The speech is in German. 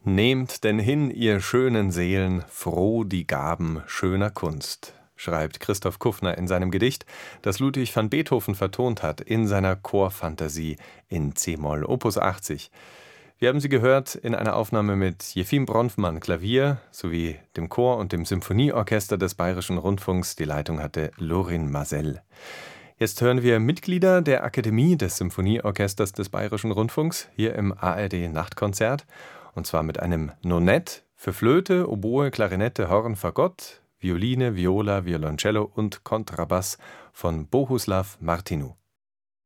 Nehmt denn hin, ihr schönen Seelen, froh die Gaben schöner Kunst, schreibt Christoph Kuffner in seinem Gedicht, das Ludwig van Beethoven vertont hat in seiner Chorfantasie in c-Moll, Opus 80. Wir haben sie gehört in einer Aufnahme mit Jefim Bronfmann Klavier sowie dem Chor und dem Symphonieorchester des Bayerischen Rundfunks. Die Leitung hatte Lorin Maazel. Jetzt hören wir Mitglieder der Akademie des Symphonieorchesters des Bayerischen Rundfunks hier im ARD-Nachtkonzert. Und zwar mit einem Nonett für Flöte, Oboe, Klarinette, Horn, Fagott, Violine, Viola, Violoncello und Kontrabass von Bohuslav Martinu.